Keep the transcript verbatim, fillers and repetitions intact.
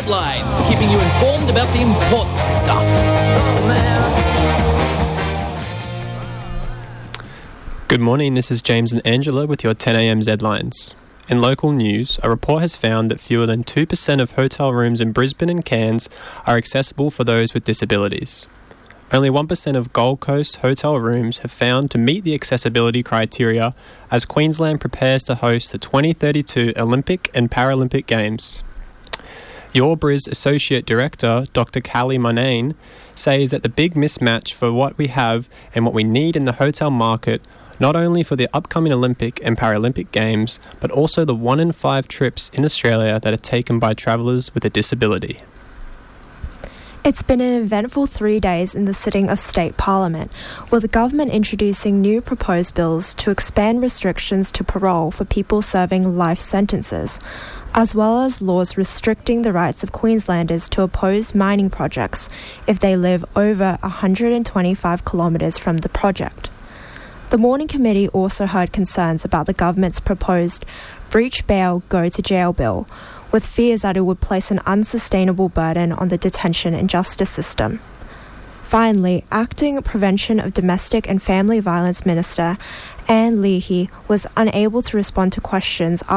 Headlines, keeping you informed about the important stuff. Good morning, this is James and Angela with your ten a.m. Headlines. In local news, a report has found that fewer than two percent of hotel rooms in Brisbane and Cairns are accessible for those with disabilities. Only one percent of Gold Coast hotel rooms have found to meet the accessibility criteria as Queensland prepares to host the twenty thirty-two Olympic and Paralympic Games. Your Bris Associate Director, Doctor Callie Monane, says that the big mismatch for what we have and what we need in the hotel market, not only for the upcoming Olympic and Paralympic Games, but also the one in five trips in Australia that are taken by travellers with a disability. It's been an eventful three days in the sitting of State Parliament, with the government introducing new proposed bills to expand restrictions to parole for people serving life sentences, as well as laws restricting the rights of Queenslanders to oppose mining projects if they live over one hundred twenty-five kilometres from the project. The Morning Committee also heard concerns about the government's proposed breach bail, go to jail bill, with fears that it would place an unsustainable burden on the detention and justice system. Finally, Acting Prevention of Domestic and Family Violence Minister Anne Leahy was unable to respond to questions